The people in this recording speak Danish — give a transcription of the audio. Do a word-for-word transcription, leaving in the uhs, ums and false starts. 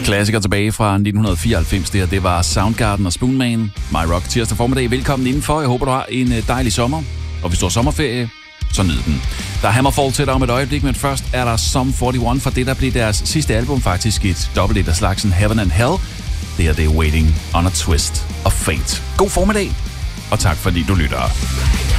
Klassiker tilbage fra nitten fireoghalvfems, det her, det var Soundgarden og Spoonman. My Rock tirsdag formiddag. Velkommen indenfor. Jeg håber, du har en dejlig sommer. Og hvis du har sommerferie, så nyd den. Der er Hammerfall til dig om et øjeblik, men først er der Sum enogfyrre fra det, der blev deres sidste album, faktisk et dobbelt af slagsen Heaven and Hell. Det her, det er Waiting on a Twist of Fate. God formiddag, og tak fordi du lytter.